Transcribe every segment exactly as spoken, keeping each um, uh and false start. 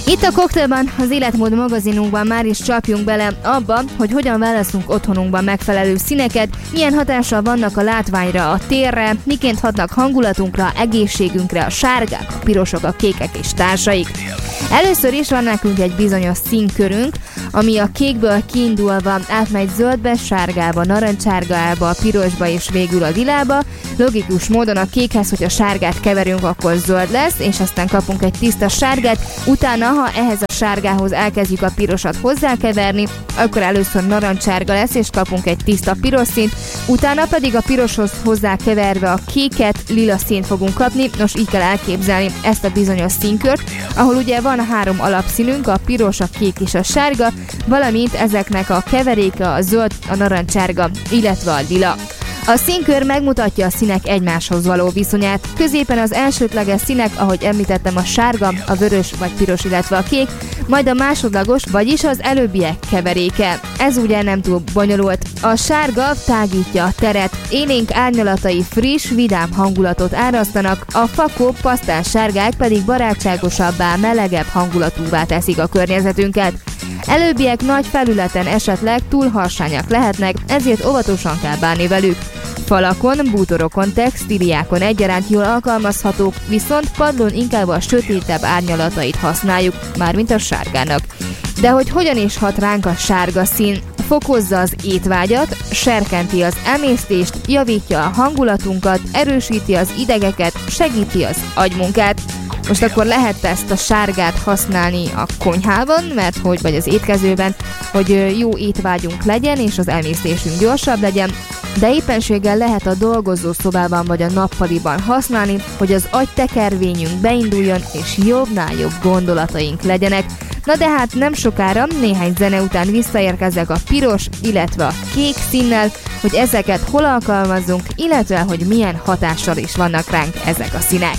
Itt a Cocktailban, az Életmód magazinunkban már is csapjunk bele abba, hogy hogyan választunk otthonunkban megfelelő színeket, milyen hatással vannak a látványra, a térre, miként hatnak hangulatunkra, egészségünkre a sárgák, a pirosok, a kékek és társaik. Először is van nekünk egy bizonyos színkörünk, ami a kékből kiindulva átmegy zöldbe, sárgába, narancsárgába, a pirosba és végül a lilába. Logikus módon a kékhez, hogy a sárgát keverünk, akkor zöld lesz, és aztán kapunk egy tiszta sárgát. Utána, ha ehhez a sárgához elkezdjük a pirosat hozzákeverni, akkor először narancsárga lesz, és kapunk egy tiszta piros színt. Utána pedig a piroshoz hozzákeverve a kéket, lila színt fogunk kapni. Nos, így kell elképzelni ezt a bizonyos színkört, ahol ugye van három alapszínünk, a piros, a kék és a sárga, valamint ezeknek a keveréke a zöld, a narancsárga, illetve a lila. A színkör megmutatja a színek egymáshoz való viszonyát. Középen az elsődleges színek, ahogy említettem, a sárga, a vörös vagy piros, illetve a kék, majd a másodlagos, vagyis az előbbiek keveréke. Ez ugye nem túl bonyolult. A sárga tágítja a teret, élénk árnyalatai friss, vidám hangulatot árasztanak, a fakó pasztás sárgák pedig barátságosabbá, melegebb hangulatúvá teszik a környezetünket. Előbbiek nagy felületen esetleg túl harsányak lehetnek, ezért óvatosan kell bánni velük. Falakon, bútorokon, textíliákon egyaránt jól alkalmazhatók, viszont padlón inkább a sötétebb árnyalatait használjuk, mármint a sárgának. De hogy hogyan is hat ránk a sárga szín? Fokozza az étvágyat, serkenti az emésztést, javítja a hangulatunkat, erősíti az idegeket, segíti az agymunkát. Most akkor lehet ezt a sárgát használni a konyhában, mert hogy vagy az étkezőben, hogy jó étvágyunk legyen és az emésztésünk gyorsabb legyen, de éppenséggel lehet a dolgozószobában vagy a nappaliban használni, hogy az agytekervényünk beinduljon és jobbnál jobb gondolataink legyenek. Na de hát nem sokára, néhány zene után visszaérkezek a piros, illetve a kék színnel, hogy ezeket hol alkalmazzunk, illetve hogy milyen hatással is vannak ránk ezek a színek.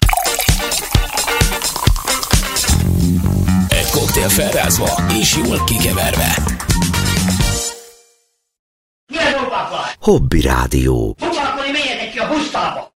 Egy koktél felrázva és jól kikeverve. Mi az ópákkal? Hobby Rádió. Foglalkozni menjetek ki a pusztába!